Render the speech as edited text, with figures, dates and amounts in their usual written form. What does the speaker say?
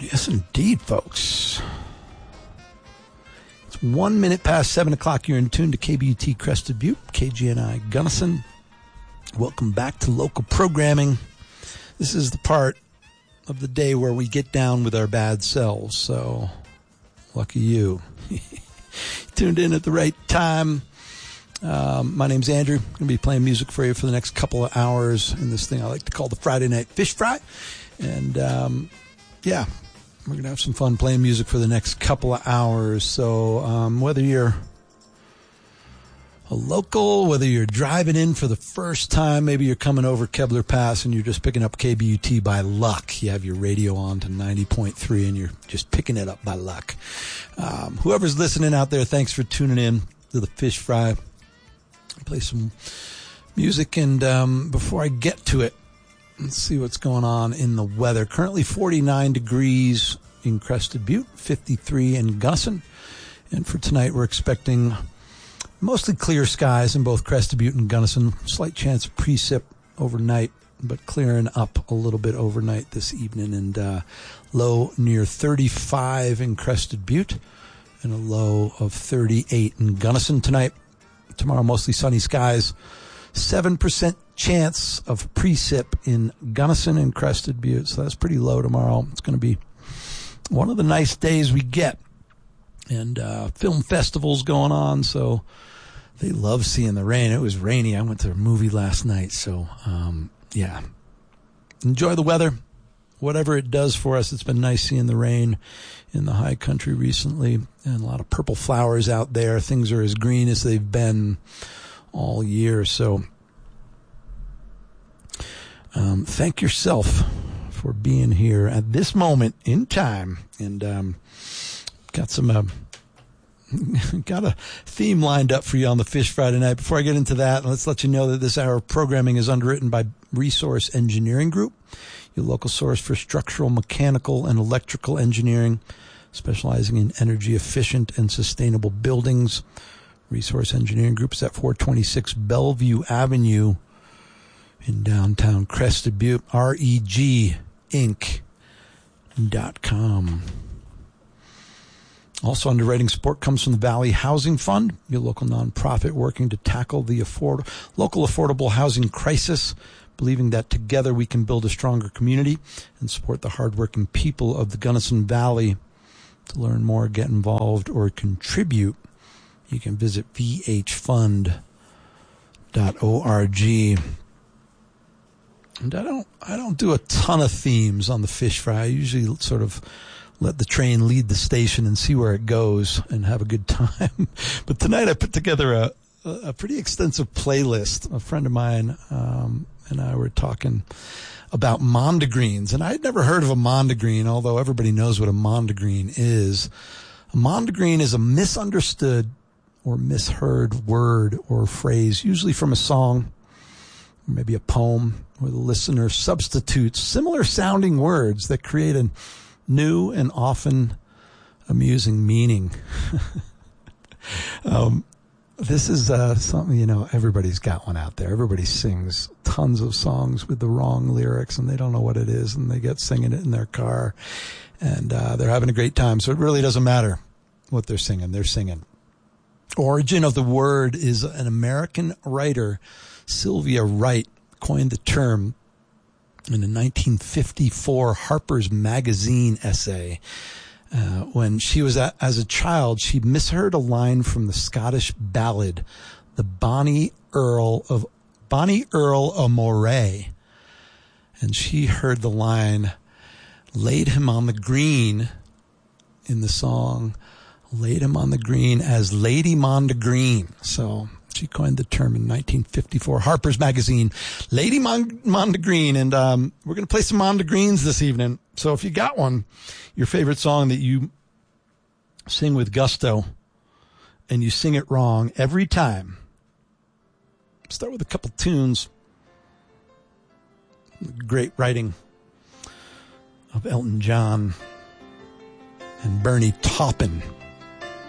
Yes, indeed, folks. It's 1 minute past 7 o'clock. You're in tune to KBUT Crested Butte, KGNI Gunnison. Welcome back to local programming. This is the part of the day where we get down with our bad selves, so lucky you. Tuned in at the right time. My name's Andrew. I'm going to be playing music for you for the next couple of hours in this thing I like to call the Friday Night Fish Fry. And, yeah, we're going to have some fun playing music for the next couple of hours. So whether you're a local, whether you're driving in for the first time, maybe you're coming over Kebler Pass and you're just picking up KBUT by luck. You have your radio on to 90.3 and you're just picking it up by luck. Whoever's listening out there, thanks for tuning in to the Fish Fry. Play some music, and before I get to it, let's see what's going on in the weather. Currently 49 degrees in Crested Butte, 53 in Gunnison. And for tonight, we're expecting mostly clear skies in both Crested Butte and Gunnison. Slight chance of precip overnight, but clearing up a little bit overnight this evening. And low near 35 in Crested Butte and a low of 38 in Gunnison tonight. Tomorrow, mostly sunny skies. 7% chance of precip in Gunnison and Crested Butte. So that's pretty low tomorrow. It's going to be one of the nice days we get. And film festivals going on, so they love seeing the rain. It was rainy. I went to a movie last night. So, yeah. Enjoy the weather. Whatever it does for us, it's been nice seeing the rain in the high country recently, and a lot of purple flowers out there. Things are as green as they've been all year. So thank yourself for being here at this moment in time. And got a theme lined up for you on the Fish Friday night. Before I get into that, let's let you know that this hour of programming is underwritten by Resource Engineering Group, your local source for structural, mechanical, and electrical engineering, specializing in energy efficient and sustainable buildings. Resource Engineering Group is at 426 Bellevue Avenue in downtown Crested Butte. REGinc.com. Also, underwriting support comes from the Valley Housing Fund, your local nonprofit working to tackle the local affordable housing crisis, believing that together we can build a stronger community and support the hardworking people of the Gunnison Valley. To learn more, get involved, or contribute, you can visit vhfund.org. And I don't do a ton of themes on the Fish Fry. I usually sort of let the train lead the station and see where it goes and have a good time. But tonight I put together a pretty extensive playlist. A friend of mine and I were talking about mondegreens, and I had never heard of a mondegreen, although everybody knows what a mondegreen is. A mondegreen is a misunderstood or misheard word or phrase, usually from a song or maybe a poem, where the listener substitutes similar sounding words that create a new and often amusing meaning. This is something, everybody's got one out there. Everybody sings tons of songs with the wrong lyrics, and they don't know what it is, and they get singing it in their car, and they're having a great time. So it really doesn't matter what they're singing. They're singing. Origin of the word is an American writer, Sylvia Wright, coined the term in a 1954 Harper's Magazine essay. When she was as a child, she misheard a line from the Scottish ballad, the Bonnie Earl of Moray. And she heard the line, laid him on the green in the song, laid him on the green as Lady Mondegreen. So she coined the term in 1954, Harper's Magazine, Lady Mondegreen. And we're going to play some mondegreens this evening. So if you got one, your favorite song that you sing with gusto, and you sing it wrong every time, start with a couple tunes. Great writing of Elton John and Bernie Taupin.